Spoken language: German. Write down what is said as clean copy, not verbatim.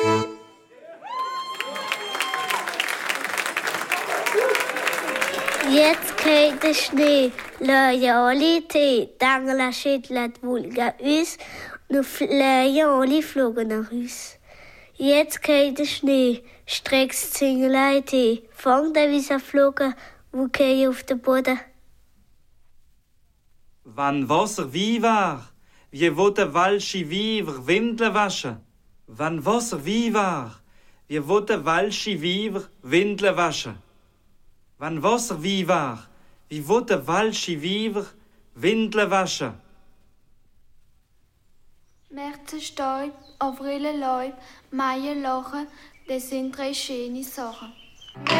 Jetzt geht der Schnee, Loyalität, Dangler schüttelt Vulga uns, nur Leute flogen nach uns. Jetzt geht der Schnee, streckst Zingeleite, fang der Wiese flogen, wo geh auf den Boden. Wann Wasser wie war, wie wo der Walschi Wiever Windeln waschen. Wann Wasser wie war, wie wo der Walschi Wiever Windeln waschen. Wann Wasser wie war, wie wo der Walschi Wiever Windeln waschen. Märzen Stäub, April Laub, Mai Lachen, das sind drei schöne Sachen.